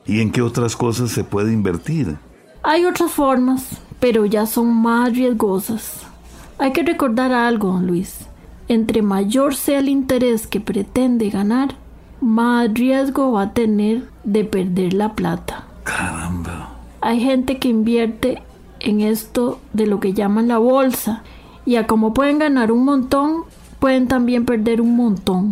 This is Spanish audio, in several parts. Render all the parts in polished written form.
¿Y en qué otras cosas se puede invertir? Hay otras formas, pero ya son más riesgosas. Hay que recordar algo, don Luis. Entre mayor sea el interés que pretende ganar, más riesgo va a tener de perder la plata. Caramba. Hay gente que invierte en esto de lo que llaman la bolsa, y a como pueden ganar un montón, pueden también perder un montón.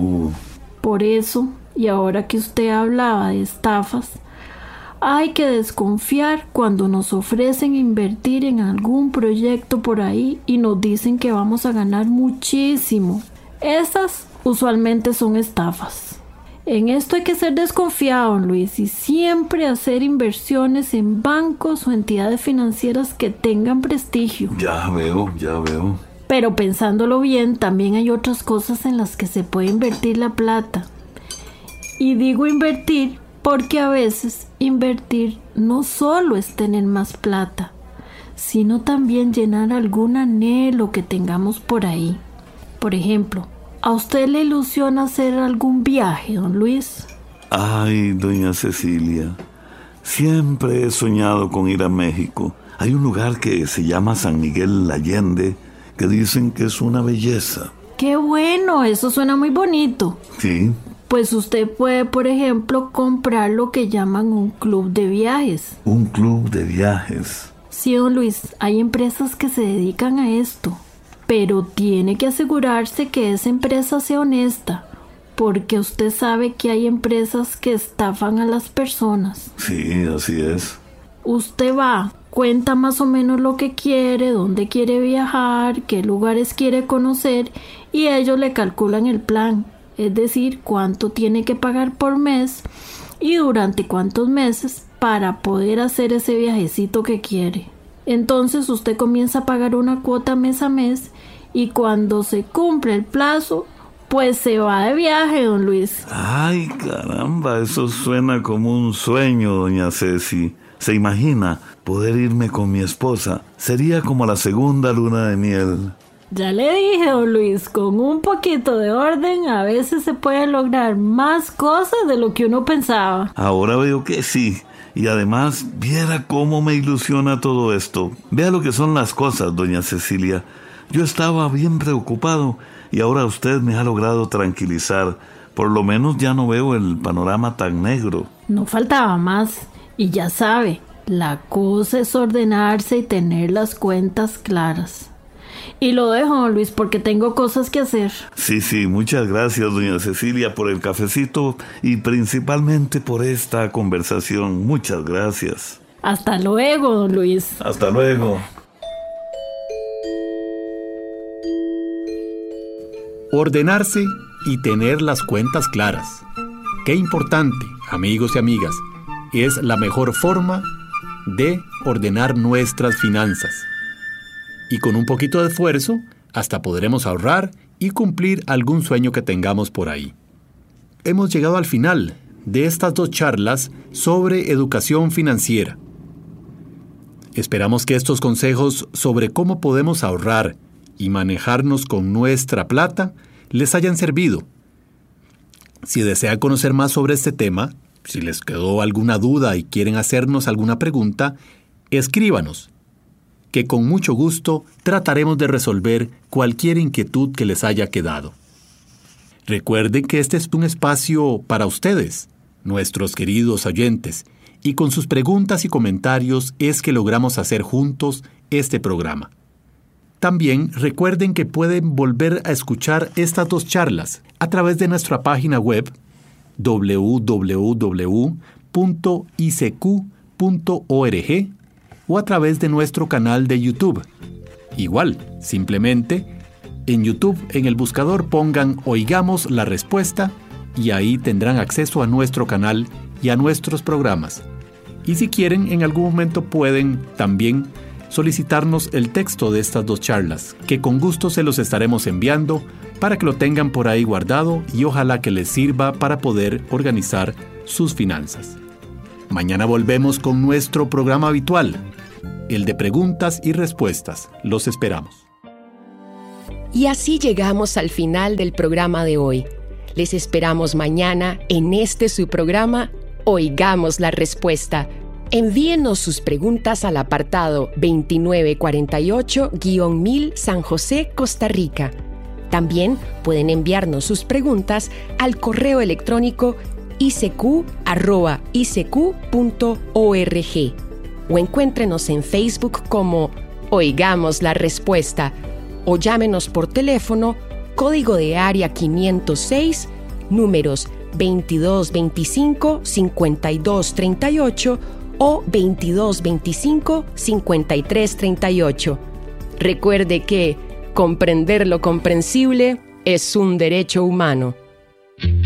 Por eso, y ahora que usted hablaba de estafas, hay que desconfiar cuando nos ofrecen invertir en algún proyecto por ahí y nos dicen que vamos a ganar muchísimo. Esas usualmente son estafas. En esto hay que ser desconfiado, Luis, y siempre hacer inversiones en bancos o entidades financieras que tengan prestigio. Ya veo. Pero pensándolo bien, también hay otras cosas en las que se puede invertir la plata. Y digo invertir porque a veces invertir no solo es tener más plata, sino también llenar algún anhelo que tengamos por ahí. Por ejemplo, ¿a usted le ilusiona hacer algún viaje, don Luis? Ay, doña Cecilia, siempre he soñado con ir a México. Hay un lugar que se llama San Miguel Allende, que dicen que es una belleza. ¡Qué bueno! Eso suena muy bonito. Sí. Pues usted puede, por ejemplo, comprar lo que llaman un club de viajes. ¿Un club de viajes? Sí, don Luis, hay empresas que se dedican a esto. Pero tiene que asegurarse que esa empresa sea honesta, porque usted sabe que hay empresas que estafan a las personas. Sí, así es. Usted va, cuenta más o menos lo que quiere, dónde quiere viajar, qué lugares quiere conocer, y ellos le calculan el plan, es decir, cuánto tiene que pagar por mes y durante cuántos meses para poder hacer ese viajecito que quiere. Entonces usted comienza a pagar una cuota mes a mes y cuando se cumple el plazo, pues se va de viaje, don Luis. Ay, caramba, eso suena como un sueño, doña Ceci. ¿Se imagina poder irme con mi esposa? Sería como la segunda luna de miel. Ya le dije, don Luis, con un poquito de orden a veces se puede lograr más cosas de lo que uno pensaba. Ahora veo que sí. Y además, viera cómo me ilusiona todo esto. Vea lo que son las cosas, doña Cecilia. Yo estaba bien preocupado y ahora usted me ha logrado tranquilizar. Por lo menos ya no veo el panorama tan negro. No faltaba más. Y ya sabe, la cosa es ordenarse y tener las cuentas claras. Y lo dejo, don Luis, porque tengo cosas que hacer. Sí, muchas gracias, doña Cecilia, por el cafecito y principalmente por esta conversación. Muchas gracias. Hasta luego, don Luis. Hasta luego. Ordenarse y tener las cuentas claras. Qué importante, amigos y amigas, es la mejor forma de ordenar nuestras finanzas. Y con un poquito de esfuerzo, hasta podremos ahorrar y cumplir algún sueño que tengamos por ahí. Hemos llegado al final de estas 2 charlas sobre educación financiera. Esperamos que estos consejos sobre cómo podemos ahorrar y manejarnos con nuestra plata les hayan servido. Si desean conocer más sobre este tema, si les quedó alguna duda y quieren hacernos alguna pregunta, escríbanos, que con mucho gusto trataremos de resolver cualquier inquietud que les haya quedado. Recuerden que este es un espacio para ustedes, nuestros queridos oyentes, y con sus preguntas y comentarios es que logramos hacer juntos este programa. También recuerden que pueden volver a escuchar estas 2 charlas a través de nuestra página web www.icq.org o a través de nuestro canal de YouTube. Igual, simplemente en YouTube en el buscador pongan Oigamos la Respuesta y ahí tendrán acceso a nuestro canal y a nuestros programas. Y si quieren, en algún momento pueden también solicitarnos el texto de estas 2 charlas, que con gusto se los estaremos enviando para que lo tengan por ahí guardado y ojalá que les sirva para poder organizar sus finanzas. Mañana volvemos con nuestro programa habitual, el de preguntas y respuestas. Los esperamos. Y así llegamos al final del programa de hoy. Les esperamos mañana en este su programa Oigamos la respuesta. Envíenos sus preguntas al apartado 2948-1000 San José, Costa Rica. También pueden enviarnos sus preguntas al correo electrónico icq@icq.org o encuéntrenos en Facebook como Oigamos la Respuesta o llámenos por teléfono, código de área 506, números 2225-5238 o 2225-5338. Recuerde que comprender lo comprensible es un derecho humano.